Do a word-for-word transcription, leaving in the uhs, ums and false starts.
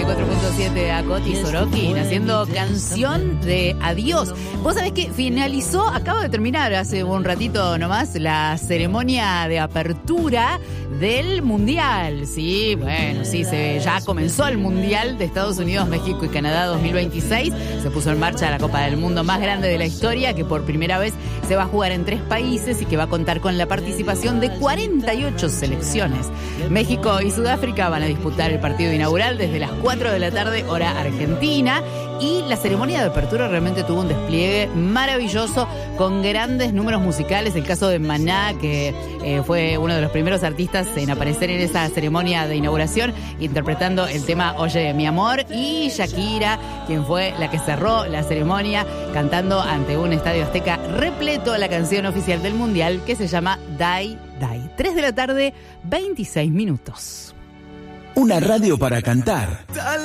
cuatro punto siete a Coti Sorokin haciendo canción de adiós. Vos sabés que finalizó, acaba de terminar hace un ratito nomás, la ceremonia de apertura del Mundial. Sí, bueno, sí, se, ya comenzó el Mundial de Estados Unidos, México y Canadá dos mil veintiséis. Se puso en marcha la Copa del Mundo más grande de la historia, que por primera vez se va a jugar en tres países y que va a contar con la participación de cuarenta y ocho selecciones. México y Sudáfrica van a disputar el partido inaugural desde las cuatro de la tarde, hora argentina. Y la ceremonia de apertura realmente tuvo un despliegue maravilloso con grandes números musicales. El caso de Maná, que eh, fue uno de los primeros artistas en aparecer en esa ceremonia de inauguración, interpretando el tema Oye, mi amor. Y Shakira, quien fue la que cerró la ceremonia, cantando ante un estadio Azteca repleto la canción oficial del Mundial, que se llama Die, Die. tres de la tarde, veintiséis minutos. Una radio para cantar.